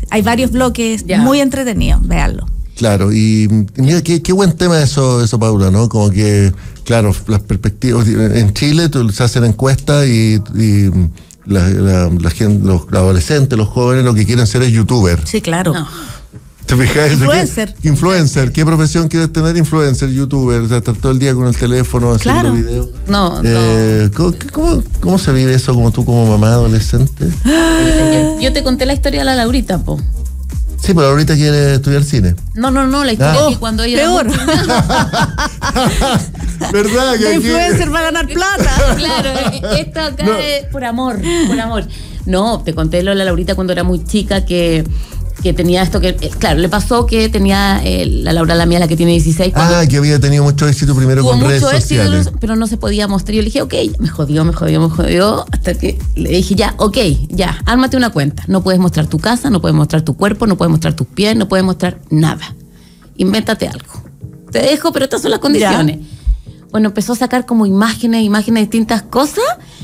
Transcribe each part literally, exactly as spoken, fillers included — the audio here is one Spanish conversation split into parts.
hay varios bloques Ya. muy entretenidos, véanlo. Claro, y, y mira, qué, qué buen tema eso, eso, Paula, ¿no? Como que, claro, las perspectivas. En Chile tú, se hacen encuestas y, y la, la, la gente, los adolescentes, los jóvenes, lo que quieren ser es youtuber. Sí, claro. No. ¿Te fijas? Influencer. ¿Qué, influencer. ¿Qué profesión quieres tener? Influencer, youtuber, o sea, estar todo el día con el teléfono haciendo Claro. videos. No, Eh, ¿cómo, cómo, ¿Cómo se vive eso como tú, como mamá adolescente? no. Yo te conté la historia de la Laurita, po. Sí, pero ahorita quiere estudiar cine. No, no, no, la historia Ah. es que cuando ella Peor. era muy chica- ¿Verdad? Que De aquí- influencer va a ganar plata. Claro, eh, esto acá No. es por amor, por amor. No, te conté lo de la Laurita cuando era muy chica que, que tenía esto que, eh, claro, le pasó que tenía eh, la Laura, la mía, la que tiene dieciséis, cuando Ah, que había tenido mucho éxito primero tuvo con redes mucho éxito, sociales. pero no se podía mostrar. Yo le dije, ok, me jodió, me jodió, me jodió, hasta que le dije, ya, ok, ya, ármate una cuenta. No puedes mostrar tu casa, no puedes mostrar tu cuerpo, no puedes mostrar tus pies, no puedes mostrar nada. Invéntate algo. Te dejo, pero estas son las condiciones. Bueno, empezó a sacar como imágenes, imágenes de distintas cosas.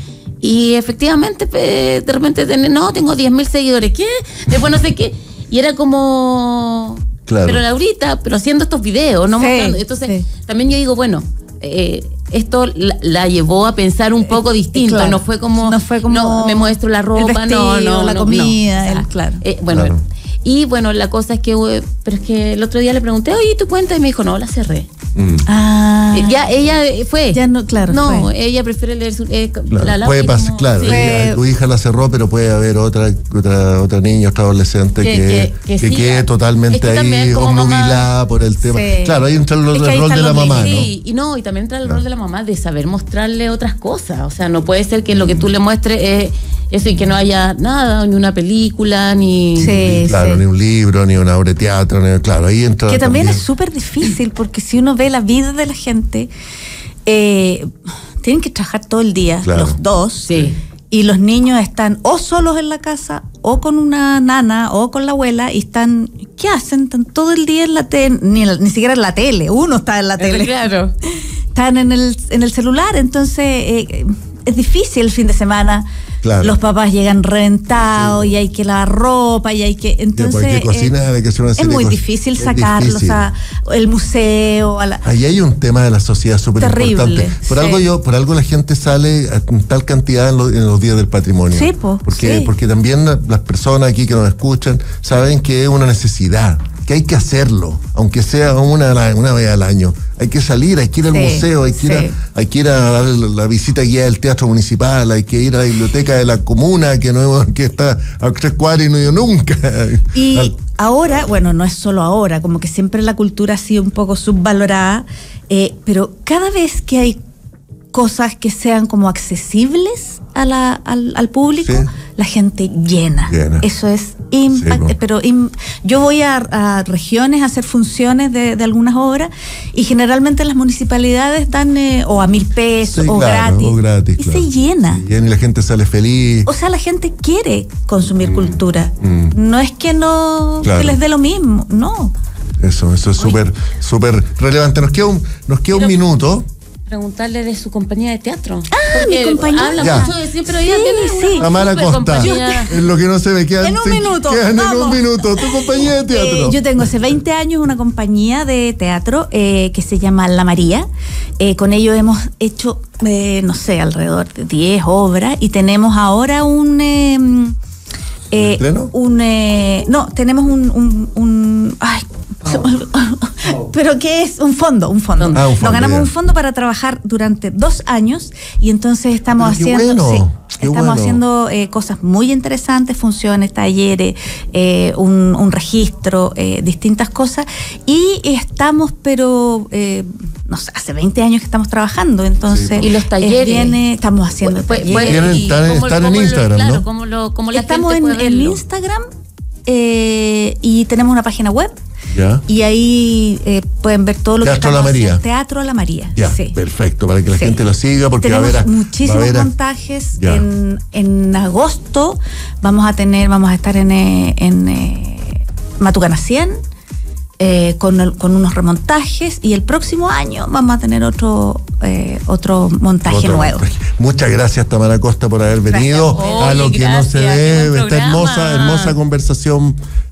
Y efectivamente, pe- de repente, ten- no, tengo diez mil seguidores. ¿Qué? Después no sé qué. Y era como... Claro. Pero Laurita, pero haciendo estos videos, no Sí, mostrando. Entonces, sí. también yo digo, bueno, eh, esto la, la llevó a pensar un poco distinto. claro. No fue como... No fue como no, me muestro la ropa, el vestido, no, no, la no, comida, no. O sea, el- claro. eh, bueno, Claro. y bueno, la cosa es que... eh, Pero es que el otro día le pregunté, oye, ¿tu cuenta? Y me dijo, no, la cerré. Mm. Ah. Eh, Ya, ella fue. Ya no, claro, No, fue. ella prefiere leer su. Eh, Claro, la Laura puede y pasar, como- claro, sí. ella- tu hija la cerró, pero puede haber otra otra otra niña, otra adolescente que, Que- que- que que sí. quede totalmente Es que ahí también como obnubilada por el tema. Sí. Claro, ahí entra el, Es que ahí el rol están de la los mamá, ¿no? Sí, y no, y también entra el Claro. rol de la mamá de saber mostrarle otras cosas. O sea, no puede ser que lo que tú le muestres es eso y que no haya nada, ni una película, ni. Sí, Claro, sí. ni un libro, ni una obra de teatro, ni- claro, ahí entra Que también es súper difícil, porque si uno ve la vida de la gente, eh, tienen que trabajar todo el día, Claro. los dos. Sí. Y los niños están o solos en la casa, o con una nana, o con la abuela, y están, ¿qué hacen? Están todo el día en la tele, ni, ni siquiera en la tele, uno está en la tele. Claro. Están en el, en el celular, entonces eh, es difícil el fin de semana. Claro. Los papás llegan reventados y hay que lavar ropa y hay que... Entonces, hay que cocinar, eh, hay que hacer una es serie de muy cosas. difícil Es sacarlos difícil. a el museo, a la... Ahí hay un tema de la sociedad súper Terrible, importante. Por sí. algo yo, por algo la gente sale en tal cantidad en, lo- en los días del patrimonio. Sí, po, porque, sí. porque también la- las personas aquí que nos escuchan saben que es una necesidad, que hay que hacerlo, aunque sea una, una vez al año. Hay que salir, hay que ir al Sí, museo, hay que, ir sí. a, hay que ir a dar la, la visita guía del teatro municipal, hay que ir a la biblioteca de la comuna que no que está a tres cuadras y no he ido nunca. Y Al- ahora, bueno, no es solo ahora, como que siempre la cultura ha sido un poco subvalorada, eh, pero cada vez que hay cosas que sean como accesibles a la, al, al público, Sí. la gente llena. Llena. Eso es impactante. Sí, po. Pero im- yo voy a, a regiones a hacer funciones de, de algunas obras y generalmente las municipalidades dan eh, o a mil pesos Sí, o, claro, gratis, o gratis, y claro. se llena. Se llena y la gente sale feliz. O sea, la gente quiere consumir cultura. mm. No es que no Claro. que les dé lo mismo, no. Eso, eso es súper, súper relevante. Nos queda un, nos queda un Pero- minuto. Preguntarle de su compañía de teatro. Ah, mi compañía. Habla Ya. mucho de sí, pero Sí, ella tiene sí. una Tamara super Costa, compañía. en lo que no se ve, quedan, En un sí, minuto, quedan en vamos. un minuto. Tu compañía de teatro. Eh, yo tengo hace veinte años una compañía de teatro eh, que se llama La María. Eh, con ello hemos hecho, eh, no sé, alrededor de diez obras y tenemos ahora un... eh, eh, ¿Estreno? un eh, no, tenemos un... un, un ay, pero ¿qué es? Un fondo, un fondo. Ah, un fondo, Nos ganamos ya. un fondo para trabajar durante dos años y entonces estamos Pero qué haciendo... bueno, sí, qué estamos bueno. haciendo eh, cosas muy interesantes, funciones, talleres, eh, un, un registro, eh, distintas cosas. Y estamos, pero, eh, no sé, hace veinte años que estamos trabajando, entonces... Sí. Y los eh, talleres. viene- estamos haciendo Pues- pues- talleres. Tienen- y están- cómo- están en cómo lo- Instagram, claro, ¿no? Cómo lo, cómo la Estamos gente en, puede en verlo. Instagram eh, y tenemos una página web. Ya. Y ahí eh, pueden ver todo lo Teatro que La estamos María. haciendo. Teatro La María. Ya, sí. perfecto, para que la Sí. gente lo siga, porque va a Tenemos haber. a- muchísimos va a haber a- montajes. Ya. En, en agosto vamos a tener, vamos a estar en, eh, en eh, Matucana cien eh, con, el- con unos remontajes y el próximo año vamos a tener otro eh, otro montaje Otro nuevo. montaje. Muchas gracias, Tamara Costa, por haber venido Gracias. a Oye, lo que no se gracias, qué debe. buen Esta hermosa, programa. hermosa conversación